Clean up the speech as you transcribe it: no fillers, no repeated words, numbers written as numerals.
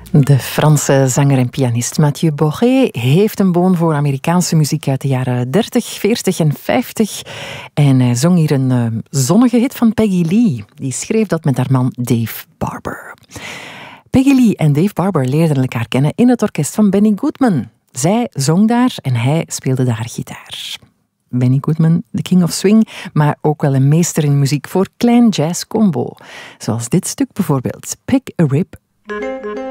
De Franse zanger en pianist Mathieu Bourget heeft een boon voor Amerikaanse muziek uit de jaren 30, 40 en 50. En hij zong hier een zonnige hit van Peggy Lee. Die schreef dat met haar man Dave Barber. Peggy Lee en Dave Barber leerden elkaar kennen in het orkest van Benny Goodman. Zij zong daar en hij speelde daar gitaar. Benny Goodman, de king of swing, maar ook wel een meester in muziek voor klein jazz combo. Zoals dit stuk bijvoorbeeld, Pick a Rib.